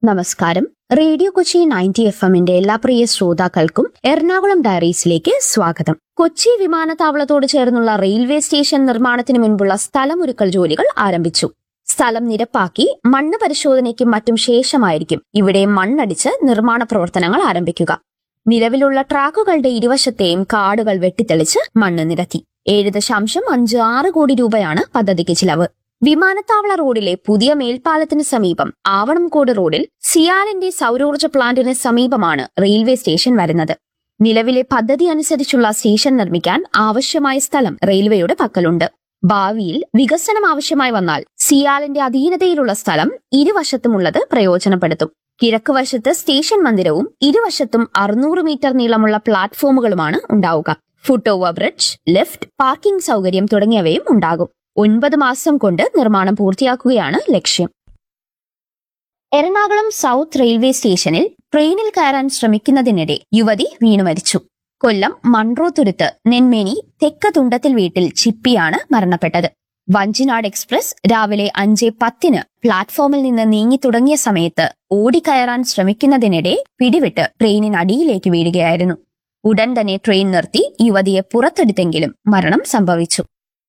നമസ്കാരം. Radio Kochi 90 FM എല്ലാ പ്രിയ ശ്രോതാക്കൾക്കും എറണാകുളം ഡയറീസിലേക്ക് സ്വാഗതം. കൊച്ചി വിമാനത്താവളത്തോട് ചേർന്നുള്ള റെയിൽവേ സ്റ്റേഷൻ നിർമ്മാണത്തിന് മുൻപുള്ള സ്ഥലമൊരുക്കൽ ജോലികൾ ആരംഭിച്ചു. സ്ഥലം നിരപ്പാക്കി മണ്ണ് പരിശോധനയ്ക്കും മറ്റും ശേഷമായിരിക്കും ഇവിടെ മണ്ണടിച്ച് നിർമ്മാണ പ്രവർത്തനങ്ങൾ ആരംഭിക്കുക. നിലവിലുള്ള ട്രാക്കുകളുടെ ഇരുവശത്തെയും കാടുകൾ വെട്ടിത്തെളിച്ച് മണ്ണ് നിരത്തി. 7.56 കോടി രൂപയാണ് പദ്ധതിക്ക് ചിലവ്. വിമാനത്താവള റോഡിലെ പുതിയ മേൽപ്പാലത്തിന് സമീപം ആവണംകോട് റോഡിൽ സിയാലിന്റെ സൗരോർജ്ജ പ്ലാന്റിന് സമീപമാണ് റെയിൽവേ സ്റ്റേഷൻ വരുന്നത്. നിലവിലെ പദ്ധതി അനുസരിച്ചുള്ള സ്റ്റേഷൻ നിർമ്മിക്കാൻ ആവശ്യമായ സ്ഥലം റെയിൽവേയുടെ പക്കലുണ്ട്. ഭാവിയിൽ വികസനം ആവശ്യമായി വന്നാൽ സിയാലിന്റെ അധീനതയിലുള്ള സ്ഥലം ഇരുവശത്തുമുള്ളത് പ്രയോജനപ്പെടുത്തും. കിഴക്ക് വശത്ത് സ്റ്റേഷൻ മന്ദിരവും ഇരുവശത്തും 600 മീറ്റർ നീളമുള്ള പ്ലാറ്റ്ഫോമുകളുമാണ് ഉണ്ടാവുക. ഫുട് ഓവർ ബ്രിഡ്ജ്, ലിഫ്റ്റ്, പാർക്കിംഗ് സൗകര്യം തുടങ്ങിയവയും ഉണ്ടാകും. 9 മാസം കൊണ്ട് നിർമ്മാണം പൂർത്തിയാക്കുകയാണ് ലക്ഷ്യം. എറണാകുളം സൗത്ത് റെയിൽവേ സ്റ്റേഷനിൽ ട്രെയിനിൽ കയറാൻ ശ്രമിക്കുന്നതിനിടെ യുവതി വീണു മരിച്ചു. കൊല്ലം മൺട്രോത്തുരുത്ത് നെന്മേനി തെക്കതുണ്ടത്തിൽ വീട്ടിൽ ചിപ്പിയാണ് മരണപ്പെട്ടത്. വഞ്ചിനാട് എക്സ്പ്രസ് രാവിലെ 5:10 പ്ലാറ്റ്ഫോമിൽ നിന്ന് നീങ്ങി തുടങ്ങിയ സമയത്ത് ഓടിക്കയറാൻ ശ്രമിക്കുന്നതിനിടെ പിടിവിട്ട് ട്രെയിനിനടിയിലേക്ക് വീഴുകയായിരുന്നു. ഉടൻ തന്നെ ട്രെയിൻ നിർത്തി യുവതിയെ പുറത്തെടുത്തെങ്കിലും മരണം സംഭവിച്ചു.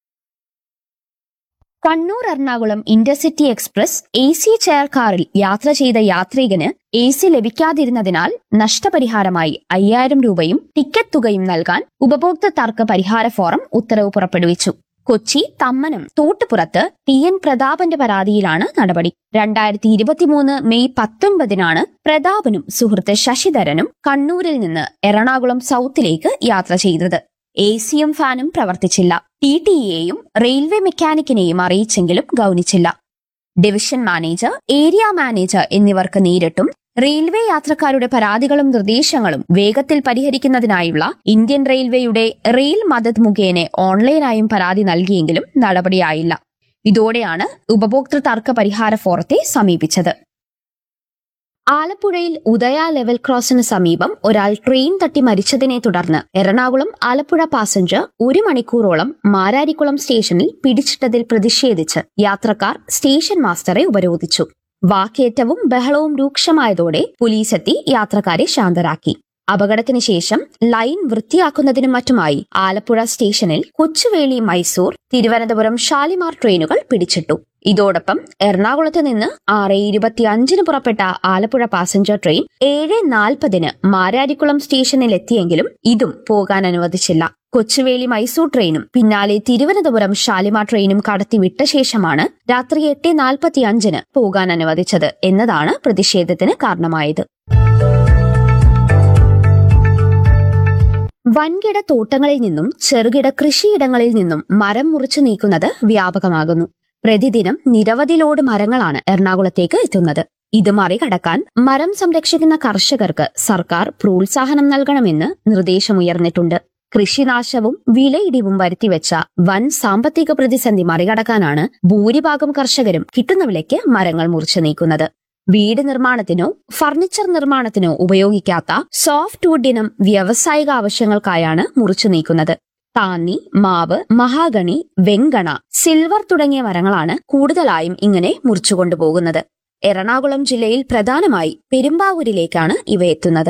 Kannur Ernakulam intercity express AC chair കാറിൽ യാത്ര ചെയ്ത യാത്രികന് AC ലഭിക്കാതിരുന്നതിനാൽ നഷ്ടപരിഹാരമായി 5000 രൂപയും ടിക്കറ്റ് തുകയും നൽകാൻ ഉപഭോക്തൃ തർക്ക പരിഹാര ഫോറം ഉത്തരവ് പുറപ്പെടുവിച്ചു. കൊച്ചി തമ്മനം തോട്ടുപുറത്ത് TN പ്രതാപന്റെ പരാതിയിലാണ് നടപടി. 2023 മെയ് 19 പ്രതാപനും സുഹൃത്ത് ശശിധരനും കണ്ണൂരിൽ നിന്ന് എറണാകുളം സൗത്തിലേക്ക് യാത്ര ചെയ്തത്. AC-യും ഫാനും പ്രവർത്തിച്ചില്ല. TTEയെയും റെയിൽവേ മെക്കാനിക്കിനെയും അറിയിച്ചെങ്കിലും ഗൗനിച്ചില്ല. ഡിവിഷൻ മാനേജർ, ഏരിയ മാനേജർ എന്നിവർക്ക് നേരിട്ടും റെയിൽവേ യാത്രക്കാരുടെ പരാതികളും നിർദ്ദേശങ്ങളും വേഗത്തിൽ പരിഹരിക്കുന്നതിനായുള്ള ഇന്ത്യൻ റെയിൽവേയുടെ റെയിൽ മദത് മുഖേന ഓൺലൈനായും പരാതി നൽകിയെങ്കിലും നടപടിയായില്ല. ഇതോടെയാണ് ഉപഭോക്തൃ തർക്ക പരിഹാര ഫോറത്തെ സമീപിച്ചത്. ആലപ്പുഴയിൽ ഉദയ ലെവൽ ക്രോസിന് സമീപം ഒരാൾ ട്രെയിൻ തട്ടി മരിച്ചതിനെ തുടർന്ന് എറണാകുളം ആലപ്പുഴ പാസഞ്ചർ 1 മണിക്കൂറോളം മാരാരിക്കുളം സ്റ്റേഷനിൽ പിടിച്ചിട്ടതിൽ പ്രതിഷേധിച്ച് യാത്രക്കാർ സ്റ്റേഷൻ മാസ്റ്ററെ ഉപരോധിച്ചു. വാക്കേറ്റവും ബഹളവും രൂക്ഷമായതോടെ പോലീസെത്തി യാത്രക്കാരെ ശാന്തരാക്കി. അപകടത്തിന് ശേഷം ലൈൻ വൃത്തിയാക്കുന്നതിനും മറ്റുമായി ആലപ്പുഴ സ്റ്റേഷനിൽ കൊച്ചുവേളി മൈസൂർ, തിരുവനന്തപുരം ഷാലിമാർ ട്രെയിനുകൾ പിടിച്ചിട്ടു. ഇതോടൊപ്പം എറണാകുളത്ത് നിന്ന് 6:25 പുറപ്പെട്ട ആലപ്പുഴ പാസഞ്ചർ ട്രെയിൻ 7:40 മാരാരിക്കുളം സ്റ്റേഷനിൽ എത്തിയെങ്കിലും ഇതും പോകാൻ അനുവദിച്ചില്ല. കൊച്ചുവേളി മൈസൂർ ട്രെയിനും പിന്നാലെ തിരുവനന്തപുരം ഷാലിമാർ ട്രെയിനും കടത്തിവിട്ട ശേഷമാണ് രാത്രി 8:45 പോകാൻ അനുവദിച്ചത് എന്നതാണ് പ്രതിഷേധത്തിന് കാരണമായത്. വൻകിട തോട്ടങ്ങളിൽ നിന്നും ചെറുകിട കൃഷിയിടങ്ങളിൽ നിന്നും മരം മുറിച്ചു നീക്കുന്നത് വ്യാപകമാകുന്നു. പ്രതിദിനം നിരവധി ലോഡ് മരങ്ങളാണ് എറണാകുളത്തേക്ക് എത്തുന്നത്. ഇത് മറികടക്കാൻ മരം സംരക്ഷിക്കുന്ന കർഷകർക്ക് സർക്കാർ പ്രോത്സാഹനം നൽകണമെന്ന് നിർദ്ദേശമുയർന്നിട്ടുണ്ട്. കൃഷിനാശവും വിലയിടിവും വരുത്തിവെച്ച വൻ സാമ്പത്തിക പ്രതിസന്ധി മറികടക്കാനാണ് ഭൂരിഭാഗം കർഷകരും കിട്ടുന്ന വിലയ്ക്ക് മരങ്ങൾ മുറിച്ചു നീക്കുന്നത്. വീട് നിർമ്മാണത്തിനോ ഫർണിച്ചർ നിർമ്മാണത്തിനോ ഉപയോഗിക്കാത്ത സോഫ്റ്റ് വുഡിനം വ്യാവസായിക ആവശ്യങ്ങൾക്കായാണ് മുറിച്ചു നീക്കുന്നത്. താന്നി, മാവ്, മഹാഗണി, വെങ്കണ, സിൽവർ തുടങ്ങിയ മരങ്ങളാണ് കൂടുതലായും ഇങ്ങനെ മുറിച്ചുകൊണ്ടുപോകുന്നത്. എറണാകുളം ജില്ലയിൽ പ്രധാനമായി പെരുമ്പാവൂരിലേക്കാണ് ഇവ എത്തുന്നത്.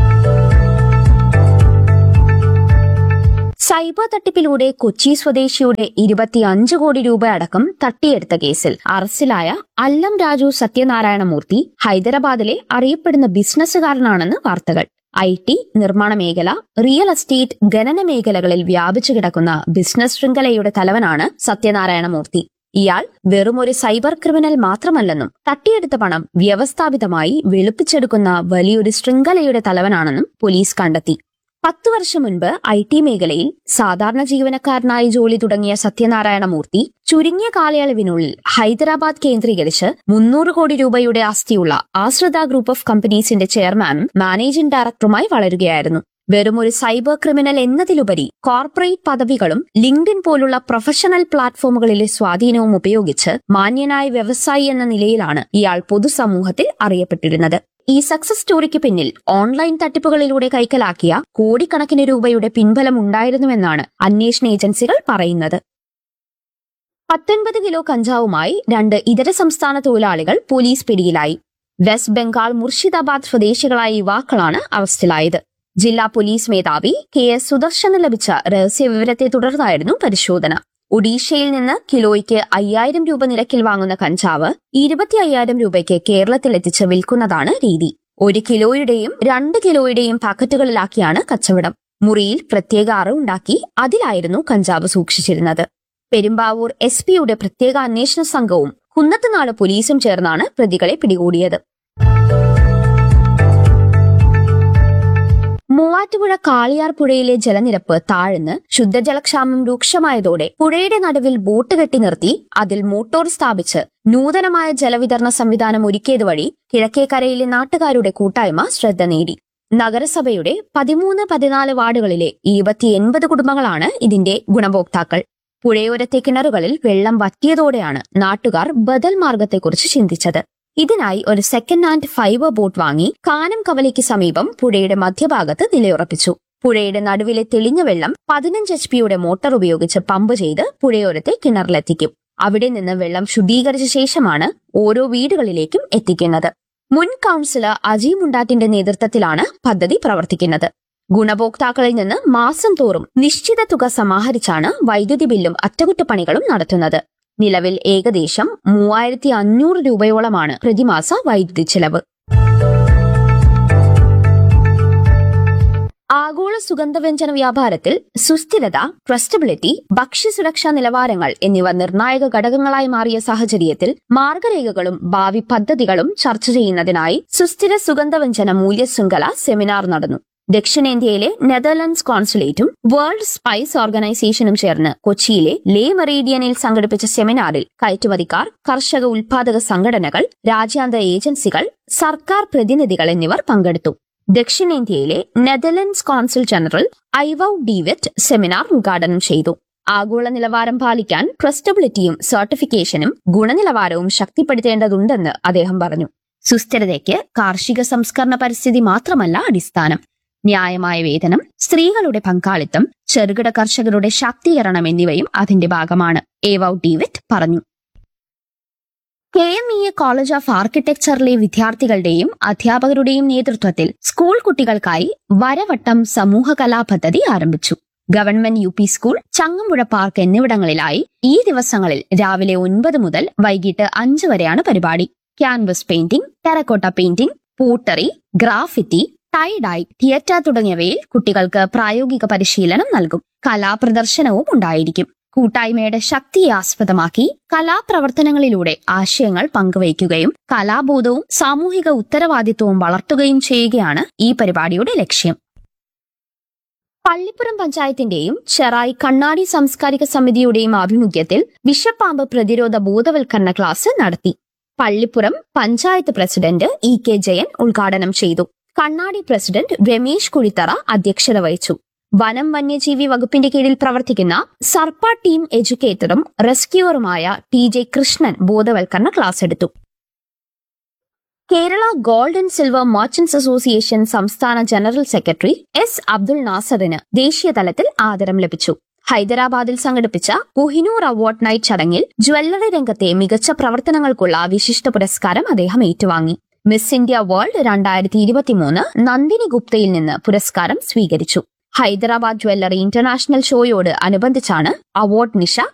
സൈബർ തട്ടിപ്പിലൂടെ കൊച്ചി സ്വദേശിയുടെ 25 കോടി രൂപ അടക്കം തട്ടിയെടുത്ത കേസിൽ അറസ്റ്റിലായ അല്ലം രാജു സത്യനാരായണമൂർത്തി ഹൈദരാബാദിലെ അറിയപ്പെടുന്ന ബിസിനസ്സുകാരനാണെന്ന് വാർത്തകൾ. IT, നിർമ്മാണ മേഖല, റിയൽ എസ്റ്റേറ്റ്, ഖനന മേഖലകളിൽ വ്യാപിച്ചു കിടക്കുന്ന ബിസിനസ് ശൃംഖലയുടെ തലവനാണ് സത്യനാരായണമൂർത്തി. ഇയാൾ വെറുമൊരു സൈബർ ക്രിമിനൽ മാത്രമല്ലെന്നും തട്ടിയെടുത്ത പണം വ്യവസ്ഥാപിതമായി വെളുപ്പിച്ചെടുക്കുന്ന വലിയൊരു ശൃംഖലയുടെ തലവനാണെന്നും പോലീസ് കണ്ടെത്തി. 10 വർഷം മുൻപ് IT മേഖലയിൽ സാധാരണ ജീവനക്കാരനായി ജോലി തുടങ്ങിയ സത്യനാരായണമൂർത്തി ചുരുങ്ങിയ കാലയളവിനുള്ളിൽ ഹൈദരാബാദ് കേന്ദ്രീകരിച്ച് 300 കോടി രൂപയുടെ ആസ്തിയുള്ള ആശ്രിത ഗ്രൂപ്പ് ഓഫ് കമ്പനീസിന്റെ ചെയർമാനും മാനേജിംഗ് ഡയറക്ടറുമായി വളരുകയായിരുന്നു. വെറുമൊരു സൈബർ ക്രിമിനൽ എന്നതിലുപരി കോർപ്പറേറ്റ് പദവികളും ലിങ്ക്ഡിൻ പോലുള്ള പ്രൊഫഷണൽ പ്ലാറ്റ്ഫോമുകളിലെ സ്വാധീനവും ഉപയോഗിച്ച് മാന്യനായ വ്യവസായി എന്ന നിലയിലാണ് ഇയാൾ പൊതുസമൂഹത്തിൽ അറിയപ്പെട്ടിരുന്നത്. ഈ സക്സസ് സ്റ്റോറിക്ക് പിന്നിൽ ഓൺലൈൻ തട്ടിപ്പുകളിലൂടെ കൈക്കലാക്കിയ കോടിക്കണക്കിന് രൂപയുടെ പിൻബലം ഉണ്ടായിരുന്നുവെന്നാണ് അന്വേഷണ ഏജൻസികൾ പറയുന്നത്. 19 കിലോ കഞ്ചാവുമായി 2 ഇതര സംസ്ഥാന തൊഴിലാളികൾ പോലീസ് പിടിയിലായി. വെസ്റ്റ് ബംഗാൾ മുർഷിദാബാദ് സ്വദേശികളായ യുവാക്കളാണ് അറസ്റ്റിലായത്. ജില്ലാ പോലീസ് മേധാവി KS സുദർശന് ലഭിച്ച രഹസ്യ വിവരത്തെ തുടർന്നായിരുന്നു പരിശോധന. ഒഡീഷയിൽ നിന്ന് കിലോയ്ക്ക് 5000 രൂപ നിരക്കിൽ വാങ്ങുന്ന കഞ്ചാവ് 25,000 രൂപയ്ക്ക് കേരളത്തിലെത്തിച്ച് വിൽക്കുന്നതാണ് രീതി. 1 കിലോയുടെയും 2 കിലോയുടെയും പാക്കറ്റുകളിലാക്കിയാണ് കച്ചവടം. മുറിയിൽ പ്രത്യേക അറവുണ്ടാക്കി അതിലായിരുന്നു കഞ്ചാവ് സൂക്ഷിച്ചിരുന്നത്. പെരുമ്പാവൂർ SP-യുടെ പ്രത്യേക അന്വേഷണ സംഘവും കുന്നത്തുനാട് പോലീസും ചേർന്നാണ് പ്രതികളെ പിടികൂടിയത്. മൂവാറ്റുപുഴ കാളിയാർ പുഴയിലെ ജലനിരപ്പ് താഴ്ന്ന് ശുദ്ധജലക്ഷാമം രൂക്ഷമായതോടെ പുഴയുടെ നടുവിൽ ബോട്ട് കെട്ടി നിർത്തി അതിൽ മോട്ടോർ സ്ഥാപിച്ച് നൂതനമായ ജലവിതരണ സംവിധാനം ഒരുക്കിയത് വഴി കിഴക്കേക്കരയിലെ നാട്ടുകാരുടെ കൂട്ടായ്മ ശ്രദ്ധ നേടി. നഗരസഭയുടെ 13-14 വാർഡുകളിലെ 280 കുടുംബങ്ങളാണ് ഇതിന്റെ ഗുണഭോക്താക്കൾ. പുഴയോരത്തെ കിണറുകളിൽ വെള്ളം വറ്റിയതോടെയാണ് നാട്ടുകാർ ബദൽ മാർഗത്തെക്കുറിച്ച് ചിന്തിച്ചത്. ഇതിനായി ഒരു സെക്കൻഡ് ഹാൻഡ് ഫൈബർ ബോട്ട് വാങ്ങി കാനം കവലയ്ക്ക് സമീപം പുഴയുടെ മധ്യഭാഗത്ത് നിലയുറപ്പിച്ചു. പുഴയുടെ നടുവിലെ തെളിഞ്ഞ വെള്ളം 15 HP-യുടെ മോട്ടോർ ഉപയോഗിച്ച് പമ്പ് ചെയ്ത് പുഴയോരത്തെ കിണറിലെത്തിക്കും. അവിടെ നിന്ന് വെള്ളം ശുദ്ധീകരിച്ച ശേഷമാണ് ഓരോ വീടുകളിലേക്കും എത്തിക്കുന്നത്. മുൻ കൌൺസിലർ അജി മുണ്ടാറ്റിന്റെ നേതൃത്വത്തിലാണ് പദ്ധതി പ്രവർത്തിക്കുന്നത്. ഗുണഭോക്താക്കളിൽ നിന്ന് മാസം തോറും നിശ്ചിത തുക സമാഹരിച്ചാണ് വൈദ്യുതി ബില്ലും അറ്റകുറ്റപ്പണികളും നടത്തുന്നത്. നിലവിൽ ഏകദേശം 3500 രൂപയോളമാണ് പ്രതിമാസ വൈദ്യുതി ചെലവ്. ആഗോള സുഗന്ധവ്യഞ്ജന വ്യാപാരത്തിൽ സുസ്ഥിരത, ട്രസ്റ്റബിലിറ്റി, ഭക്ഷ്യസുരക്ഷാ നിലവാരങ്ങൾ എന്നിവ നിർണായക ഘടകങ്ങളായി മാറിയ സാഹചര്യത്തിൽ മാർഗരേഖകളും ഭാവി പദ്ധതികളും ചർച്ച ചെയ്യുന്നതിനായി സുസ്ഥിര സുഗന്ധവ്യഞ്ജന മൂല്യശൃംഖല സെമിനാർ നടന്നു. ദക്ഷിണേന്ത്യയിലെ നെതർലൻഡ്സ് കോൺസുലേറ്റും വേൾഡ് സ്പൈസ് ഓർഗനൈസേഷനും ചേർന്ന് കൊച്ചിയിലെ ലേ മെറീഡിയനിൽ സംഘടിപ്പിച്ച സെമിനാറിൽ കയറ്റുമതിക്കാർ, കർഷക ഉൽപാദക സംഘടനകൾ, രാജ്യാന്തര ഏജൻസികൾ, സർക്കാർ പ്രതിനിധികൾ എന്നിവർ പങ്കെടുത്തു. ദക്ഷിണേന്ത്യയിലെ നെതർലൻഡ്സ് കോൺസുൽ ജനറൽ ഐവൌ ഡീവെറ്റ് സെമിനാർ ഉദ്ഘാടനം ചെയ്തു. ആഗോള നിലവാരം പാലിക്കാൻ ട്രസ്റ്റബിലിറ്റിയും സർട്ടിഫിക്കേഷനും ഗുണനിലവാരവും ശക്തിപ്പെടുത്തേണ്ടതുണ്ടെന്ന് അദ്ദേഹം പറഞ്ഞു. സുസ്ഥിരതയ്ക്ക് കാർഷിക സംസ്കരണ പരിസ്ഥിതി മാത്രമല്ല അടിസ്ഥാനം. ന്യായമായ വേതനം, സ്ത്രീകളുടെ പങ്കാളിത്തം, ചെറുകിട കർഷകരുടെ ശാക്തീകരണം എന്നിവയും അതിന്റെ ഭാഗമാണ്, ഐവൌ ഡീവെറ്റ് പറഞ്ഞു. KMEA കോളേജ് ഓഫ് ആർക്കിടെക്ചറിലെ വിദ്യാർത്ഥികളുടെയും അധ്യാപകരുടെയും നേതൃത്വത്തിൽ സ്കൂൾ കുട്ടികൾക്കായി വരവട്ടം സമൂഹ കലാ പദ്ധതി ആരംഭിച്ചു. Government UP school, Changampuzha park എന്നിവിടങ്ങളിലായി ഈ ദിവസങ്ങളിൽ രാവിലെ 9 മുതൽ വൈകിട്ട് 5 വരെയാണ് പരിപാടി. Canvas painting, terracotta painting, pottery, graffiti, tie-dye, theatre തുടങ്ങിയവയിൽ കുട്ടികൾക്ക് പ്രായോഗിക പരിശീലനം നൽകും. കലാപ്രദർശനവും ഉണ്ടായിരിക്കും. കൂട്ടായ്മയുടെ ശക്തിയെ ആസ്പദമാക്കി കലാപ്രവർത്തനങ്ങളിലൂടെ ആശയങ്ങൾ പങ്കുവയ്ക്കുകയും കലാബോധവും സാമൂഹിക ഉത്തരവാദിത്വവും വളർത്തുകയും ചെയ്യുകയാണ് ഈ പരിപാടിയുടെ ലക്ഷ്യം. പള്ളിപ്പുറം പഞ്ചായത്തിന്റെയും ചെറായി കണ്ണാടി സാംസ്കാരിക സമിതിയുടെയും ആഭിമുഖ്യത്തിൽ വിഷപ്പാമ്പ് പ്രതിരോധ ബോധവൽക്കരണ ക്ലാസ് നടത്തി. പള്ളിപ്പുറം പഞ്ചായത്ത് പ്രസിഡന്റ് EK ജയൻ ഉദ്ഘാടനം ചെയ്തു. കണ്ണാടി പ്രസിഡന്റ് രമേശ് കുഴിത്തറ അധ്യക്ഷത വഹിച്ചു. വനം വന്യജീവി വകുപ്പിന്റെ കീഴിൽ പ്രവർത്തിക്കുന്ന സർപ്പ ടീം എഡ്യൂക്കേറ്ററും റെസ്ക്യൂവറുമായ TJ കൃഷ്ണൻ ബോധവൽക്കരണ ക്ലാസ് എടുത്തു. Kerala gold and silver merchants association സംസ്ഥാന ജനറൽ സെക്രട്ടറി S. അബ്ദുൾ നാസറിന് ദേശീയതലത്തിൽ ആദരം ലഭിച്ചു. ഹൈദരാബാദിൽ സംഘടിപ്പിച്ച കൊഹിനൂർ അവാർഡ് നൈറ്റ് ചടങ്ങിൽ ജ്വല്ലറി രംഗത്തെ മികച്ച പ്രവർത്തനങ്ങൾക്കുള്ള വിശിഷ്ട പുരസ്കാരം അദ്ദേഹം ഏറ്റുവാങ്ങി. മിസ് ഇന്ത്യ വേൾഡ് 2023 നന്ദിനി ഗുപ്തയിൽ നിന്ന് പുരസ്കാരം സ്വീകരിച്ചു. Hyderabad jewellery international ഷോയോട് അനുബന്ധിച്ചാണ് award നിശ